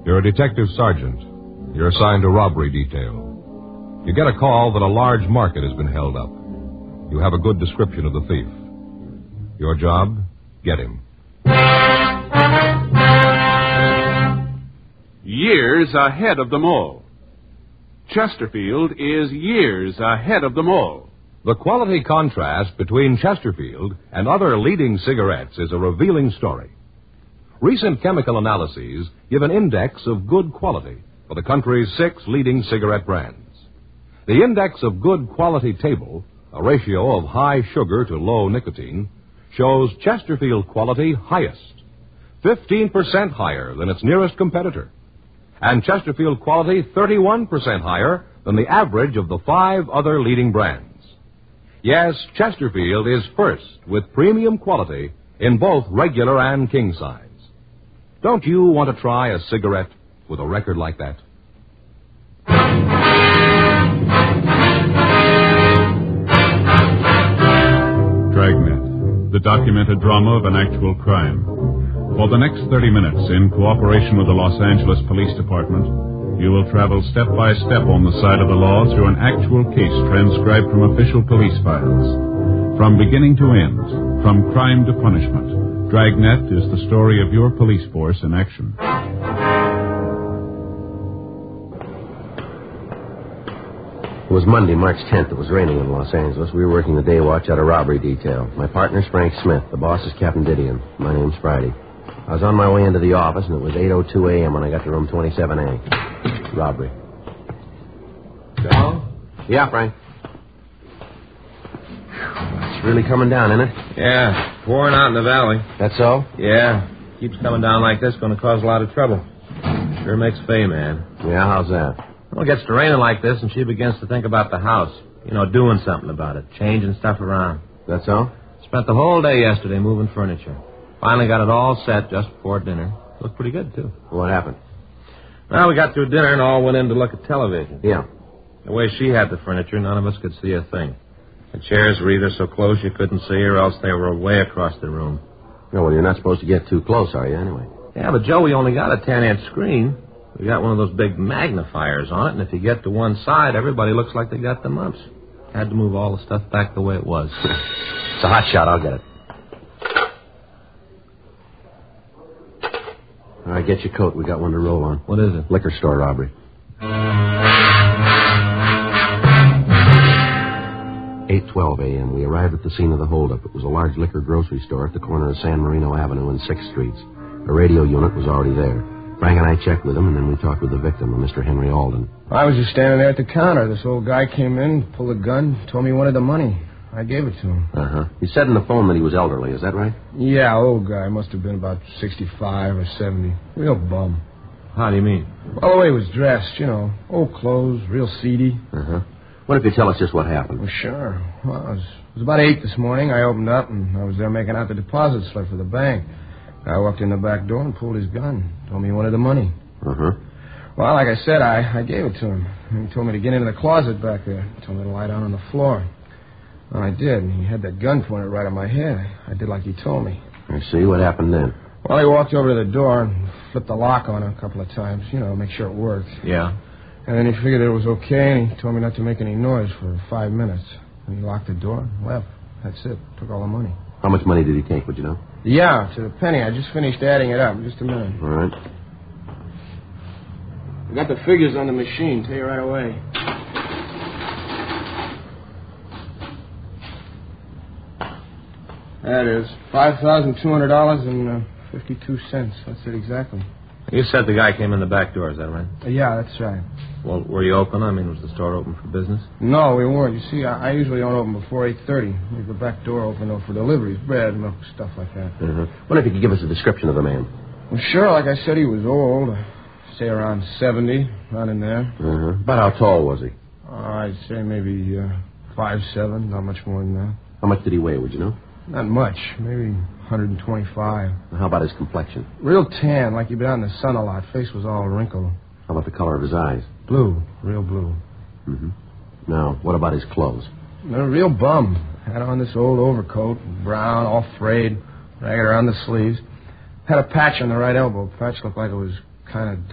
You're a detective sergeant. You're assigned to robbery detail. You get a call that a large market has been held up. You have a good description of the thief. Your job? Get him. Years ahead of them all. Chesterfield is years ahead of them all. The quality contrast between Chesterfield and other leading cigarettes is a revealing story. Recent chemical analyses give an index of good quality for the country's 6 leading cigarette brands. The index of good quality table, a ratio of high sugar to low nicotine, shows Chesterfield quality highest, 15% higher than its nearest competitor, and Chesterfield quality 31% higher than the average of the 5 other leading brands. Yes, Chesterfield is first with premium quality in both regular and king size. Don't you want to try a cigarette with a record like that? Dragnet, the documented drama of an actual crime. For the next 30 minutes, in cooperation with the Los Angeles Police Department, you will travel step by step on the side of the law through an actual case transcribed from official police files. From beginning to end, from crime to punishment, Dragnet is the story of your police force in action. It was Monday, March 10th. It was raining in Los Angeles. We were working the day watch at a robbery detail. My partner's Frank Smith. The boss is Captain Didion. My name's Friday. I was on my way into the office, and it was 8:02 a.m. when I got to room 27A. Robbery. Joe? Yeah, Frank. It's really coming down, isn't it? Yeah, pouring out in the valley. That's so? Yeah. Keeps coming down like this, going to cause a lot of trouble. Sure makes Faye, man. Yeah, how's that? Well, it gets to raining like this, and she begins to think about the house. You know, doing something about it, changing stuff around. That's so? Spent the whole day yesterday moving furniture. Finally got it all set just before dinner. Looked pretty good, too. What happened? Well, we got through dinner and all went in to look at television. Yeah. The way she had the furniture, none of us could see a thing. The chairs were either so close you couldn't see or else they were way across the room. No, well, you're not supposed to get too close, are you, anyway? Yeah, but, Joe, we only got a 10-inch screen. We got one of those big magnifiers on it, and if you get to one side, everybody looks like they got the mumps. Had to move all the stuff back the way it was. It's a hot shot. I'll get it. All right, get your coat. We got one to roll on. What is it? Liquor store robbery. 8:12 a.m. We arrived at the scene of the holdup. It was a large liquor grocery store at the corner of San Marino Avenue and 6th Streets. A radio unit was already there. Frank and I checked with him, and then we talked with the victim, a Mr. Henry Alden. I was just standing there at the counter. This old guy came in, pulled a gun, told me he wanted the money. I gave it to him. Uh-huh. He said in the phone that he was elderly. Is that right? Yeah, old guy. Must have been about 65 or 70. Real bum. How do you mean? Well, the way he was dressed, you know. Old clothes, real seedy. Uh-huh. What if you tell us just what happened? Well, sure. Well, it was about 8 this morning. I opened up, and I was there making out the deposit slip for the bank. I walked in the back door and pulled his gun. Told me he wanted the money. Uh-huh. Well, like I said, I gave it to him. He told me to get into the closet back there. He told me to lie down on the floor. Well, I did, and he had that gun pointed right at my head. I did like he told me. I see. What happened then? Well, he walked over to the door and flipped the lock on it a couple of times, you know, make sure it worked. Yeah. And then he figured it was okay, and he told me not to make any noise for 5 minutes. And he locked the door and left. That's it. Took all the money. How much money did he take, would you know? Yeah, to the penny. I just finished adding it up. Just a minute. All right. I got the figures on the machine. Tell you right away. That is $5,200.52. That's it exactly. You said the guy came in the back door, is that right? Yeah, that's right. Well, were you open? I mean, was the store open for business? No, we weren't. You see, I usually don't open before 8:30. Leave the back door open, though, for deliveries, bread, milk, stuff like that. Uh-huh. What if you could give us a description of the man? Well, sure. Like I said, he was old. Say around 70, around in there. Uh-huh. About how tall was he? I'd say maybe 5'7", not much more than that. How much did he weigh, would you know? Not much, maybe 125. How about his complexion? Real tan, like he'd been out in the sun a lot. Face was all wrinkled. How about the color of his eyes? Blue, real blue. Mm-hmm. Now, what about his clothes? A real bum. Had on this old overcoat, brown, all frayed, ragged around the sleeves. Had a patch on the right elbow. Patch looked like it was kind of